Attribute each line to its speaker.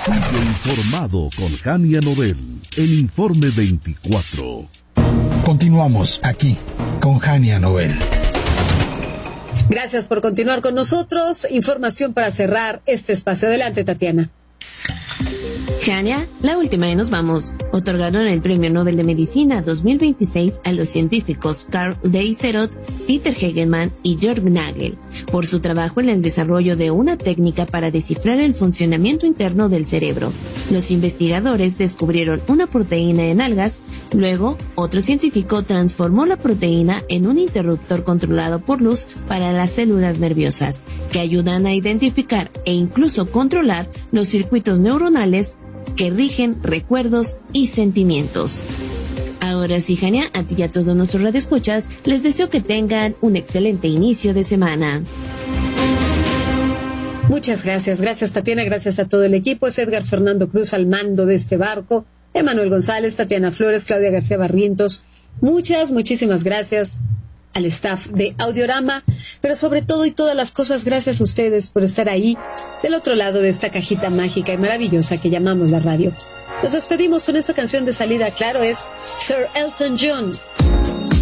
Speaker 1: Sigue informado con Jania Nobel en Informe 24.
Speaker 2: Continuamos aquí con Jania Nobel.
Speaker 3: Gracias por continuar con nosotros. Información para cerrar este espacio. Adelante, Tatiana.
Speaker 4: Jania, la última y nos vamos. Otorgaron el Premio Nobel de Medicina 2026 a los científicos Carl Deiserot, Peter Hegemann y Jörg Nagel por su trabajo en el desarrollo de una técnica para descifrar el funcionamiento interno del cerebro. Los investigadores descubrieron una proteína en algas, luego otro científico transformó la proteína en un interruptor controlado por luz para las células nerviosas, que ayudan a identificar e incluso controlar los circuitos neuronales que rigen recuerdos y sentimientos. Ahora sí, Jania, a ti y a todos nuestros radioescuchas, les deseo que tengan un excelente inicio de semana.
Speaker 3: Muchas gracias. Gracias, Tatiana. Gracias a todo el equipo. Es Edgar Fernando Cruz al mando de este barco. Emanuel González, Tatiana Flores, Claudia García Barrientos. Muchísimas gracias al staff de Audiorama, pero sobre todo y todas las cosas, gracias a ustedes por estar ahí, del otro lado de esta cajita mágica y maravillosa que llamamos la radio. Nos despedimos con esta canción de salida, claro, es Sir Elton John,